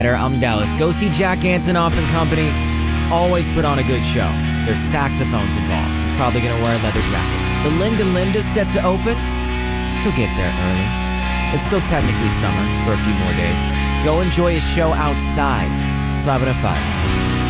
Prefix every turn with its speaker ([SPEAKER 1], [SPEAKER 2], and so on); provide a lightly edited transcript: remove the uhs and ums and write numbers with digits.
[SPEAKER 1] I'm Dallas. Go see Jack Antonoff and company. Always put on a good show. There's saxophones involved. He's probably going to wear a leather jacket. The Linda Linda's set to open, so get there early. It's still technically summer for a few more days. Go enjoy his show outside. It's live at 5.